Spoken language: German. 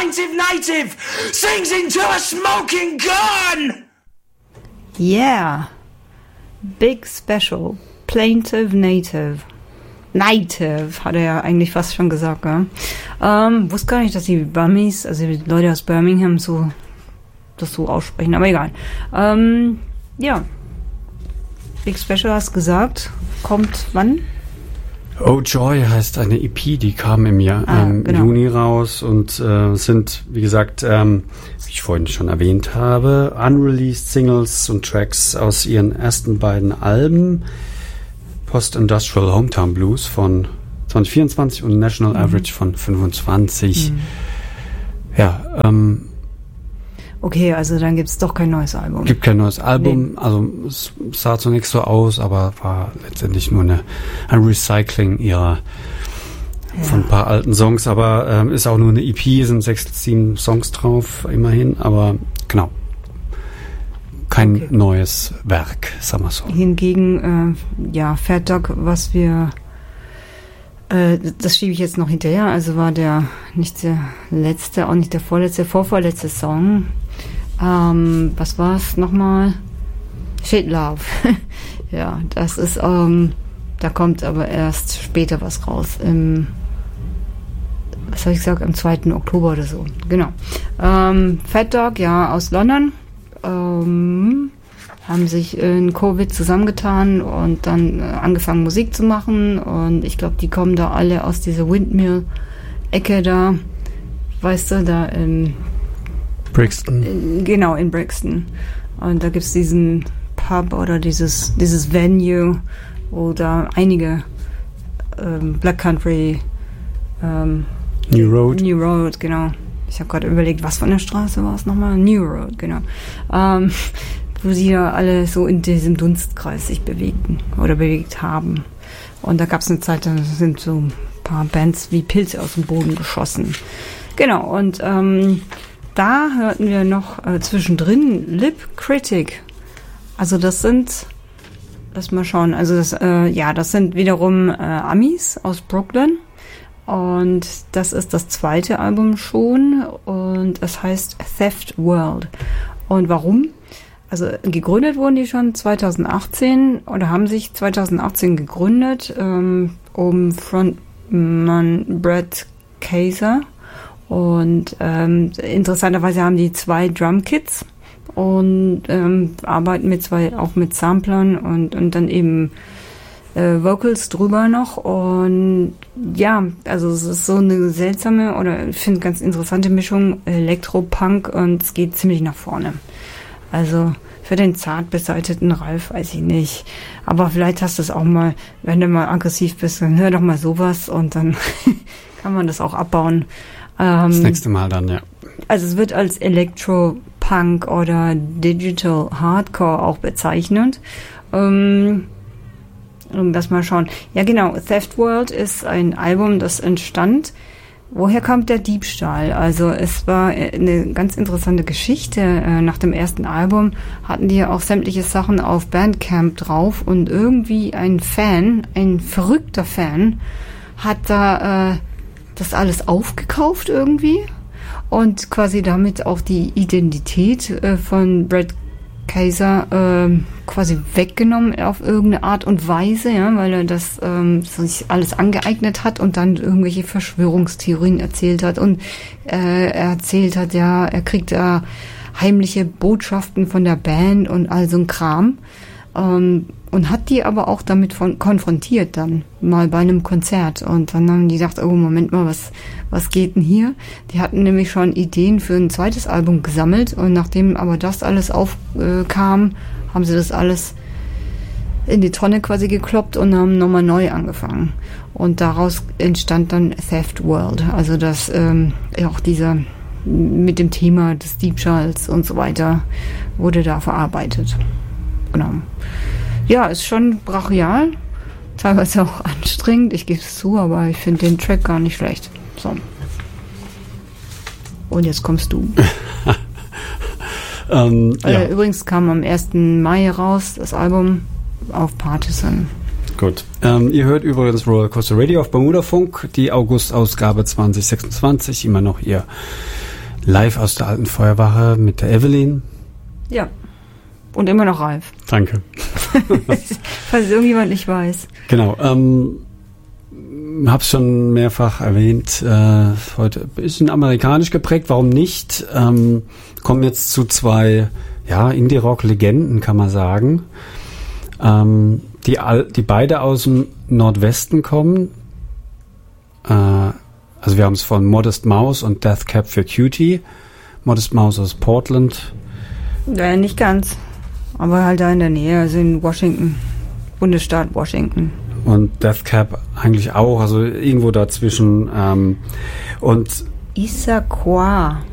plaintive native sings into a smoking gun! Yeah. Big Special. Plaintive Native. Native, hat er ja eigentlich fast schon gesagt, ja. Wusste gar nicht, dass die Bummies, also die Leute aus Birmingham das so aussprechen, aber egal. Ja. Big Special hast gesagt. Kommt wann? Oh Joy heißt eine EP, die kam im Juni raus und sind, wie gesagt, wie ich vorhin schon erwähnt habe, unreleased Singles und Tracks aus ihren ersten beiden Alben, Post-Industrial Hometown Blues von 2024 und National Average von 25. Ja, okay, also dann gibt's doch kein neues Album. Gibt kein neues Album, also es sah zunächst so aus, aber war letztendlich nur ein Recycling ihrer von ein paar alten Songs, aber ist auch nur eine EP, sind 6, 7 Songs drauf, immerhin, aber genau. Kein neues Werk, sagen wir so. Hingegen, Fat Dog, was wir das schiebe ich jetzt noch hinterher, also war nicht der letzte, auch nicht der vorvorletzte Song. Was war es nochmal? Shit Love. Ja, das ist, da kommt aber erst später was raus. Was habe ich gesagt? Am 2. Oktober oder so. Genau. Fat Dog, ja, aus London. Haben sich in Covid zusammengetan und dann angefangen Musik zu machen und ich glaube, die kommen da alle aus dieser Windmill-Ecke da, weißt du, da in Brixton. Genau, in Brixton. Und da gibt es diesen Pub oder dieses Venue, wo da einige Black Country New Road, genau. Ich habe gerade überlegt, was von der Straße war es nochmal? New Road, genau. Wo sie ja alle so in diesem Dunstkreis sich bewegt haben. Und da gab es eine Zeit, da sind so ein paar Bands wie Pilze aus dem Boden geschossen. Genau, und da hörten wir noch zwischendrin Lip Critic. Also das sind, lass mal schauen, also das sind wiederum Amis aus Brooklyn. Und das ist das zweite Album schon und es heißt Theft World. Und warum? Also gegründet wurden die schon 2018 oder haben sich 2018 gegründet, um Frontman Brad Kaiser. Und interessanterweise haben die 2 Drumkits und arbeiten auch mit Samplern und dann eben Vocals drüber noch. Und ja, also es ist so eine seltsame oder ich finde ganz interessante Mischung Elektro-Punk und es geht ziemlich nach vorne. Also für den zart beseiteten Ralf weiß ich nicht. Aber vielleicht hast du es auch mal, wenn du mal aggressiv bist, dann hör doch mal sowas und dann kann man das auch abbauen. Das nächste Mal dann, ja. Also es wird als Electro-Punk oder Digital Hardcore auch bezeichnet. Lass mal schauen. Ja genau, Theft World ist ein Album, das entstand. Woher kommt der Diebstahl? Also es war eine ganz interessante Geschichte. Nach dem ersten Album hatten die ja auch sämtliche Sachen auf Bandcamp drauf und irgendwie ein verrückter Fan, hat da das alles aufgekauft irgendwie und quasi damit auch die Identität von Brad Kaiser quasi weggenommen auf irgendeine Art und Weise, ja, weil er das sich alles angeeignet hat und dann irgendwelche Verschwörungstheorien erzählt hat und er erzählt hat, ja, er kriegt da heimliche Botschaften von der Band und all so ein Kram und hat die aber auch damit konfrontiert dann mal bei einem Konzert und dann haben die gedacht, oh Moment mal, was geht denn hier? Die hatten nämlich schon Ideen für ein zweites Album gesammelt und nachdem aber das alles aufkam, haben sie das alles in die Tonne quasi gekloppt und haben nochmal neu angefangen. Und daraus entstand dann Theft World, also das auch dieser mit dem Thema des Diebstahls und so weiter wurde da verarbeitet. Genau. Ja, ist schon brachial, teilweise auch anstrengend, ich gebe es zu, aber ich finde den Track gar nicht schlecht. So. Und jetzt kommst du. Ja. Übrigens kam am 1. Mai raus das Album auf Partisan. Gut. Ihr hört übrigens Rollercoaster Radio auf Bermudafunk, die August-Ausgabe 2026, immer noch ihr live aus der alten Feuerwache mit der Evelyn. Ja. Und immer noch Ralf. Danke. Falls irgendjemand nicht weiß. Genau. Hab's schon mehrfach erwähnt. Heute ein bisschen amerikanisch geprägt. Warum nicht? Kommen jetzt zu zwei, Indie-Rock-Legenden, kann man sagen. Die beide aus dem Nordwesten kommen. Also wir haben es von Modest Mouse und Death Cab for Cutie. Modest Mouse aus Portland. Ja, nicht ganz. Aber halt da in der Nähe, also in Washington. Bundesstaat Washington. Und Death Cab eigentlich auch, also irgendwo dazwischen. Und Issaquah.